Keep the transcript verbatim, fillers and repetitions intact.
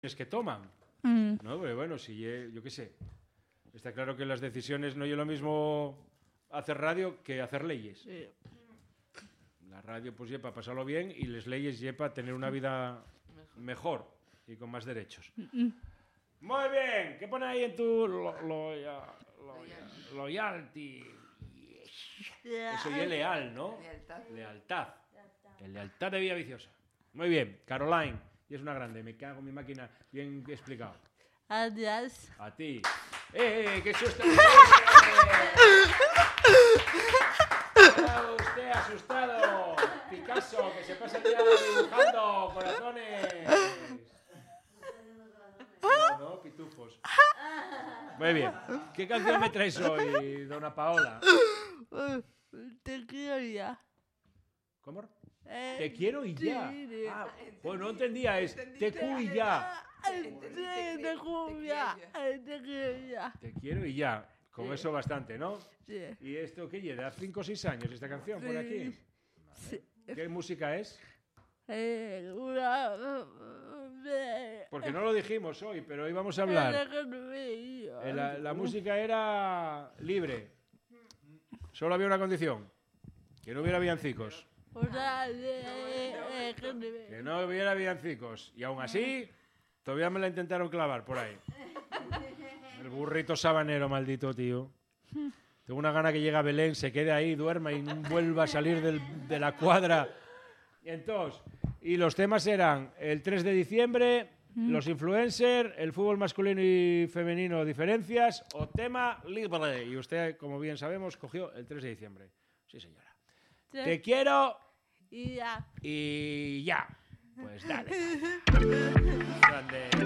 que toman. Mm. No, pero bueno, si ye, yo qué sé. Está claro que las decisiones no es lo mismo hacer radio que hacer leyes. Sí. La radio pues lleva para pasarlo bien y las leyes lleva para tener una vida mejor y con más derechos. Mm. Muy bien, ¿qué pone ahí en tu lo, lo, lo, lo, loyalty? Eso ya es leal, ¿no? Lealtad. Lealtad. El lealtad de Villa Viciosa. Muy bien, Caroline. Y es una grande, me cago en mi máquina. Bien explicado. Adiós. A ti. ¡Eh, eh, qué susto! ¡Está usted asustado! Picasso, que se pasa el día dibujando corazones. No, no, pitufos. Muy bien. ¿Qué canción me traes hoy, dona Paola? Te quiero ya. ¿Cómo? Eh, Te quiero y ya. sí. Ah, pues no entendía, es te quiero y ya. Ay, te quiero ya. Ay, te quiero ya. Te quiero y ya. Con Sí. eso bastante, ¿no? Sí. ¿Y esto qué lleva? ¿Cinco o seis años esta canción por aquí? Sí. ¿Qué música es? Eh, una... Porque no lo dijimos hoy, pero hoy vamos a hablar. Eh, La, la música era libre. Solo había una condición. Que no hubiera villancicos. Que no hubiera villancicos. Y aún así, todavía me la intentaron clavar por ahí. El burrito sabanero, maldito tío. Tengo una gana que llegue a Belén, se quede ahí, duerma y no vuelva a salir del, de la cuadra. Y entonces, y los temas eran el tres de diciembre, los influencers, el fútbol masculino y femenino, diferencias, o tema libre. Y usted, como bien sabemos, cogió el tres de diciembre. Sí, señora. Te quiero Y ya. y ya. Pues dale. Grande.